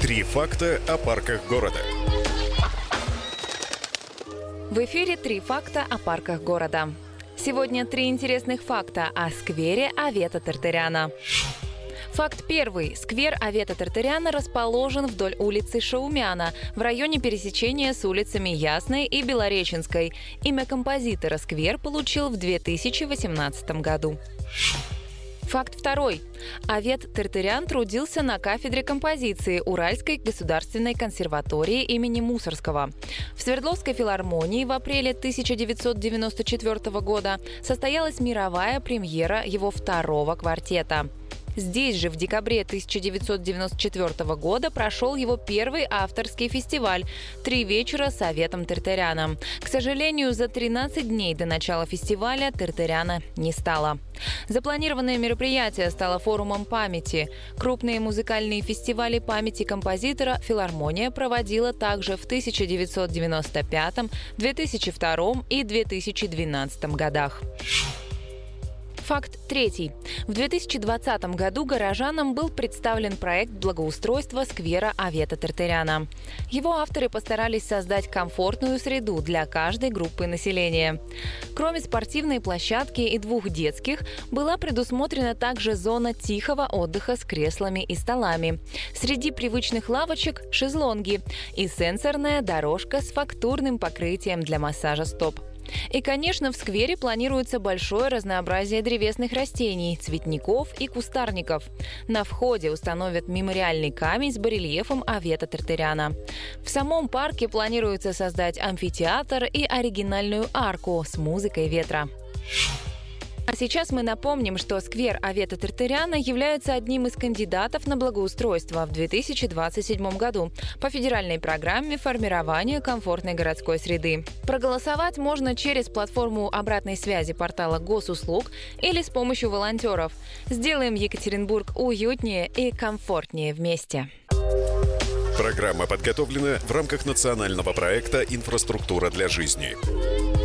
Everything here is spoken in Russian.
Три факта о парках города. В эфире «Три факта о парках города». Сегодня 3 интересных факта о сквере Авета Тартаряна. Факт первый. Сквер Авета Тартаряна расположен вдоль улицы Шаумяна, в районе пересечения с улицами Ясной и Белореченской. Имя композитора сквер получил в 2018 году. Факт второй. Авет Тартарян трудился на кафедре композиции Уральской государственной консерватории имени Мусоргского. В Свердловской филармонии в апреле 1994 года состоялась мировая премьера его второго квартета. Здесь же в декабре 1994 года прошел его первый авторский фестиваль «Три вечера с Аветом Тартаряном». К сожалению, за 13 дней до начала фестиваля Тартаряна не стало. Запланированное мероприятие стало форумом памяти. Крупные музыкальные фестивали памяти композитора филармония проводила также в 1995, 2002 и 2012 годах. Факт третий. В 2020 году горожанам был представлен проект благоустройства сквера Авета Тартаряна. Его авторы постарались создать комфортную среду для каждой группы населения. Кроме спортивной площадки и 2 детских, была предусмотрена также зона тихого отдыха с креслами и столами. Среди привычных лавочек – шезлонги и сенсорная дорожка с фактурным покрытием для массажа стоп. И, конечно, в сквере планируется большое разнообразие древесных растений, цветников и кустарников. На входе установят мемориальный камень с барельефом Авета Тартаряна. В самом парке планируется создать амфитеатр и оригинальную арку с музыкой ветра. А сейчас мы напомним, что сквер Авета Тартаряна является одним из кандидатов на благоустройство в 2027 году по федеральной программе формирования комфортной городской среды. Проголосовать можно через платформу обратной связи портала Госуслуг или с помощью волонтеров. Сделаем Екатеринбург уютнее и комфортнее вместе. Программа подготовлена в рамках национального проекта «Инфраструктура для жизни».